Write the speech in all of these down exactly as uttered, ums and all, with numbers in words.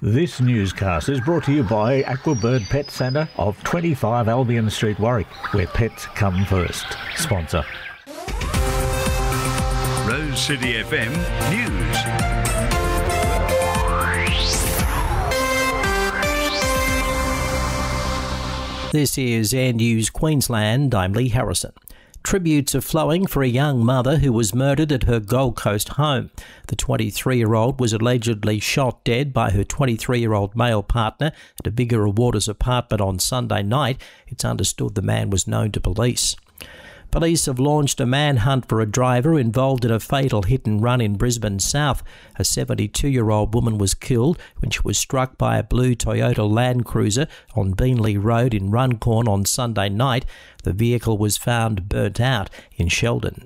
This newscast is brought to you by Aquabird Pet Centre of twenty-five Albion Street, Warwick, where pets come first. Sponsor. Rose City F M News. This is Air News Queensland. I'm Lee Harrison. Tributes are flowing for a young mother who was murdered at her Gold Coast home. The twenty-three-year-old was allegedly shot dead by her twenty-three-year-old male partner at a Bigger Waters apartment on Sunday night. It's understood the man was known to police. Police have launched a manhunt for a driver involved in a fatal hit-and-run in Brisbane South. A seventy-two-year-old woman was killed when she was struck by a blue Toyota Land Cruiser on Beanley Road in Runcorn on Sunday night. The vehicle was found burnt out in Sheldon.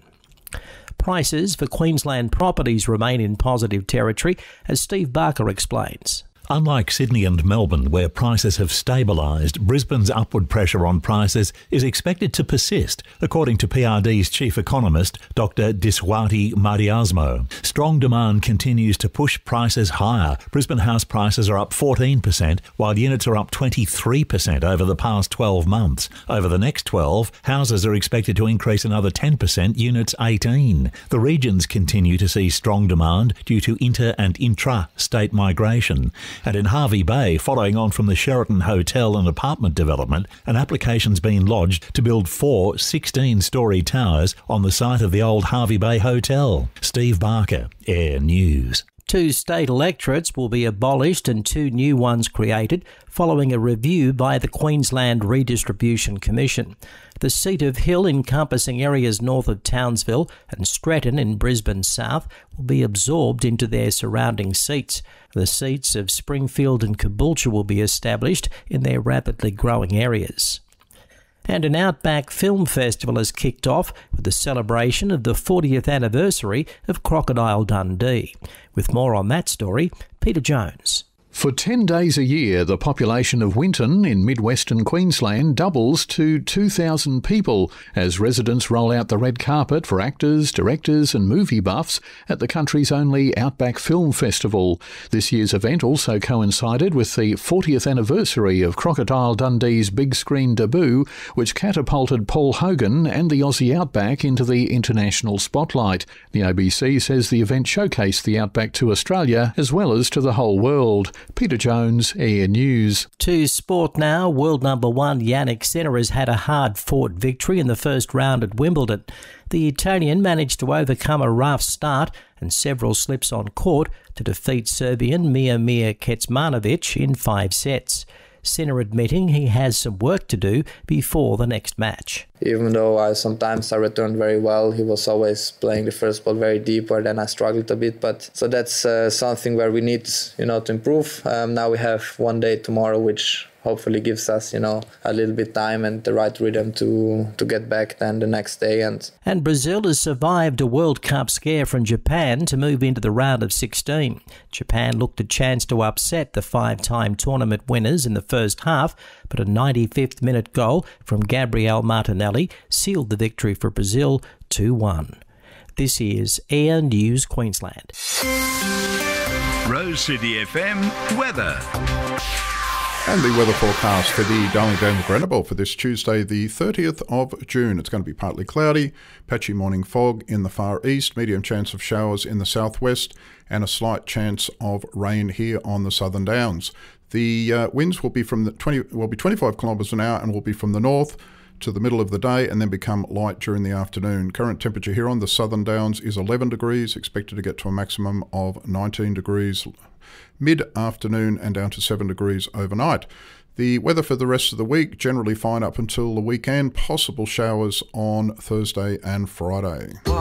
Prices for Queensland properties remain in positive territory, as Steve Barker explains. Unlike Sydney and Melbourne, where prices have stabilised, Brisbane's upward pressure on prices is expected to persist, according to P R D's chief economist, Doctor Diswati Mariasmo. Strong demand continues to push prices higher. Brisbane house prices are up fourteen percent, while units are up twenty-three percent over the past twelve months. Over the next twelve, houses are expected to increase another ten percent, units eighteen. The regions continue to see strong demand due to inter- and intra-state migration. And in Hervey Bay, following on from the Sheraton Hotel and apartment development, an application's been lodged to build four sixteen-storey towers on the site of the old Hervey Bay Hotel. Steve Barker, Air News. Two state electorates will be abolished and two new ones created following a review by the Queensland Redistribution Commission. The seat of Hill, encompassing areas north of Townsville, and Stretton in Brisbane South will be absorbed into their surrounding seats. The seats of Springfield and Caboolture will be established in their rapidly growing areas. And an Outback Film Festival has kicked off with the celebration of the fortieth anniversary of Crocodile Dundee. With more on that story, Peter Jones. For ten days a year, the population of Winton in mid-western Queensland doubles to two thousand people as residents roll out the red carpet for actors, directors and movie buffs at the country's only Outback Film Festival. This year's event also coincided with the fortieth anniversary of Crocodile Dundee's big screen debut, which catapulted Paul Hogan and the Aussie Outback into the international spotlight. The A B C says the event showcased the Outback to Australia as well as to the whole world. Peter Jones, Air News. To sport now, world number one Jannik Sinner has had a hard-fought victory in the first round at Wimbledon. The Italian managed to overcome a rough start and several slips on court to defeat Serbian Miomir Kecmanovic in five sets. Sinner admitting he has some work to do before the next match. Even though I sometimes I returned very well, he was always playing the first ball very deep, where then I struggled a bit. But so that's uh, something where we need, you know, to improve. Um, now we have one day tomorrow, which hopefully gives us, you know, a little bit time and the right rhythm to to get back then the next day. And and Brazil has survived a World Cup scare from Japan to move into the round of sixteen. Japan looked a chance to upset the five-time tournament winners in the first half, but a ninety-fifth minute goal from Gabriel Martinelli sealed the victory for Brazil two one. This is Air News Queensland. Rose City F M weather. And the weather forecast for the Darling-Dale Granite for this Tuesday, the thirtieth of June. It's going to be partly cloudy, patchy morning fog in the far east, medium chance of showers in the southwest, and a slight chance of rain here on the Southern Downs. The uh, winds will be from the twenty will be twenty-five kilometres an hour and will be from the north to the middle of the day and then become light during the afternoon. Current temperature here on the Southern Downs is eleven degrees, expected to get to a maximum of nineteen degrees mid-afternoon and down to seven degrees overnight. The weather for the rest of the week, generally fine up until the weekend, possible showers on Thursday and Friday.